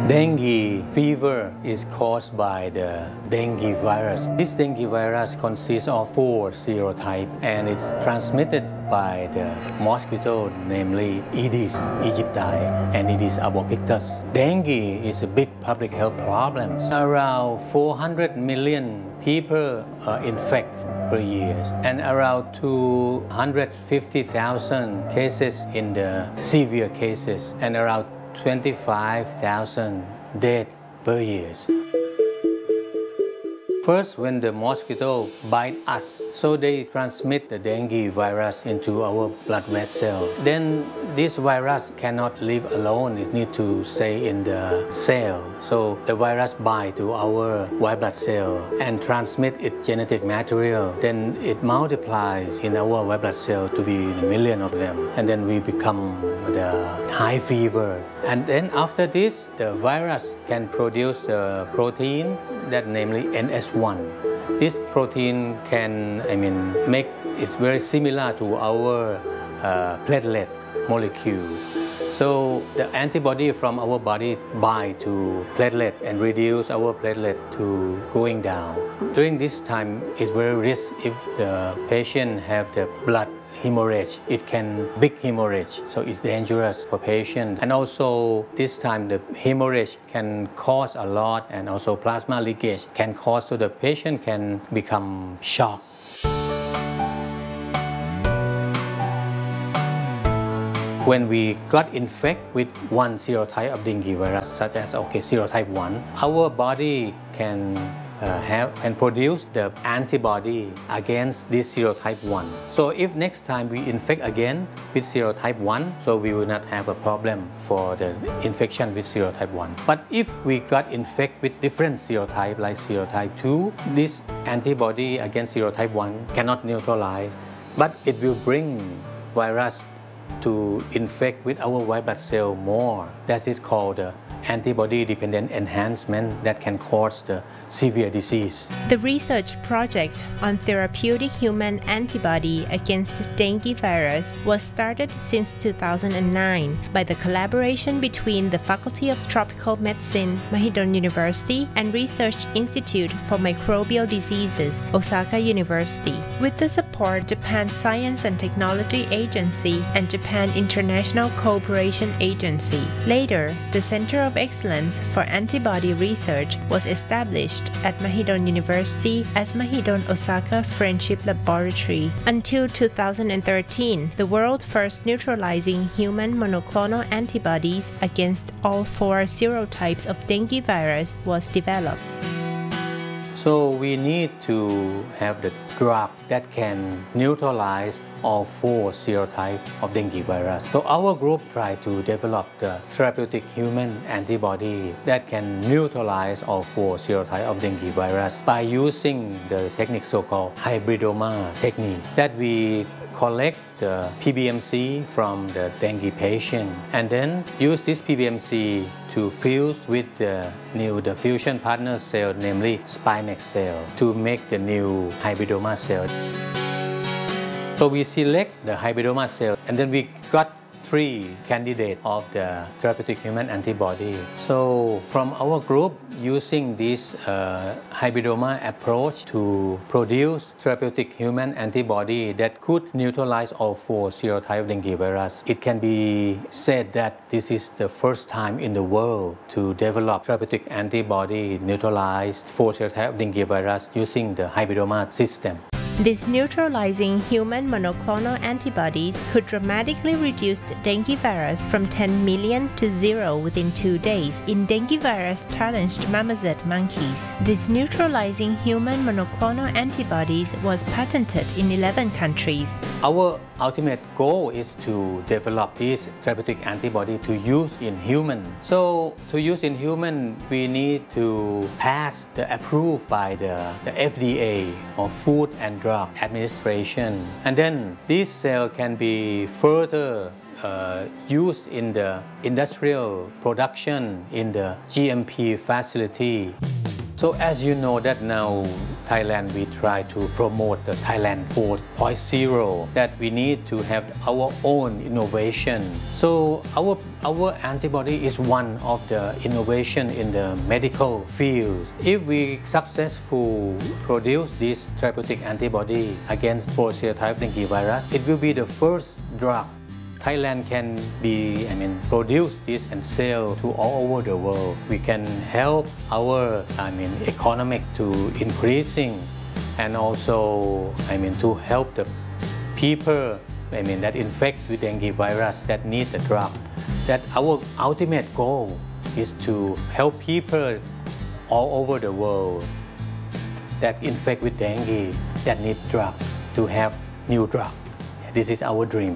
Dengue fever is caused by the dengue virus. This dengue virus consists of 4 serotypes and it's transmitted by the mosquito, namely Aedes aegypti and Aedes albopictus. Dengue is a big public health problem. Around 400 million people are infected per year and around 250,000 cases in the severe cases and around 25,000 dead per year. First, when the mosquito bite us, so they transmit the dengue virus into our blood vessel. Then this virus cannot live alone, it needs to stay in the cell. So the virus binds to our white blood cell and transmit its genetic material. Then it multiplies in our white blood cell to be a million of them. And then we become the high fever. And then after this, the virus can produce the protein that namely NS1. This protein can, make it's very similar to our platelet molecule. So the antibody from our body bind to platelet and reduce our platelet to going down. During this time, it's very risky if the patient have the blood hemorrhage. It can big hemorrhage, so it's dangerous for patients. And also this time the hemorrhage can cause a lot, and also plasma leakage can cause, so the patient can become shocked. When we got infected with one serotype of dengue virus, such as serotype 1, our body can produce the antibody against this serotype 1. So if next time we infect again with serotype 1, so we will not have a problem for the infection with serotype 1. But if we got infected with different serotype like serotype 2, this antibody against serotype 1 cannot neutralize, but it will bring virus to infect with our white blood cell more. That is called the antibody-dependent enhancement that can cause the severe disease. The research project on therapeutic human antibody against dengue virus was started since 2009 by the collaboration between the Faculty of Tropical Medicine, Mahidol University, and Research Institute for Microbial Diseases, Osaka University, with the support Japan Science and Technology Agency and Japan International Cooperation Agency. Later, the Center of Excellence for Antibody Research was established at Mahidol University as Mahidol Osaka Friendship Laboratory. Until 2013, the world's first neutralizing human monoclonal antibodies against all 4 serotypes of dengue virus was developed. So we need to have the drug that can neutralize all 4 serotypes of dengue virus. So our group tried to develop the therapeutic human antibody that can neutralize all 4 serotypes of dengue virus by using the technique so-called hybridoma technique, that we collect the PBMC from the dengue patient and then use this PBMC to fuse with the fusion partner cell, namely Spinex cell, to make the new hybridoma cell. So we select the hybridoma cell and then we got 3 candidates of the therapeutic human antibody. So from our group, using this hybridoma approach to produce therapeutic human antibody that could neutralize all 4 serotypes of dengue virus, it can be said that this is the first time in the world to develop therapeutic antibody neutralize 4 serotypes of dengue virus using the hybridoma system. These neutralizing human monoclonal antibodies could dramatically reduce the dengue virus from 10 million to 0 within 2 days in dengue virus-challenged marmoset monkeys. This neutralizing human monoclonal antibodies was patented in 11 countries. Our ultimate goal is to develop this therapeutic antibody to use in human. So to use in human, we need to pass the approved by the FDA, or Food and Drug Administration. And then this cell can be further used in the industrial production in the GMP facility. So as you know that now Thailand, we try to promote the Thailand 4.0, that we need to have our own innovation. So our antibody is one of the innovation in the medical field. If we successful produce this therapeutic antibody against 4 serotype dengue virus, it will be the first drug Thailand can produce this and sell to all over the world. We can help our, economic to increasing, and also, to help the people, that infect with dengue virus that need the drug. That our ultimate goal is to help people all over the world that infect with dengue that need drug to have new drug. This is our dream.